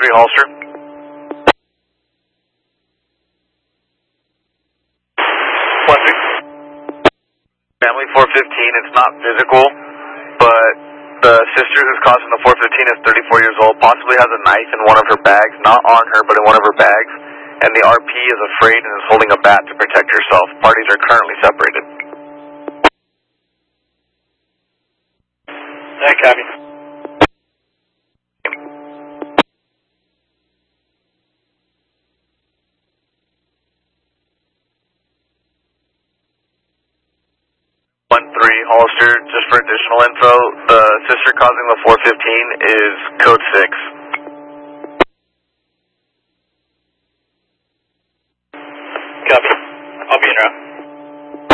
Holster. Family 415, it's not physical, but the sister who's causing the 415 is 34 years old, possibly has a knife in one of her bags, not on her, but in one of her bags, and the RP is afraid and is holding a bat to protect herself. Parties are currently separated. Hey, copy. Hollister, just for additional info, the sister causing the 415 is code 6.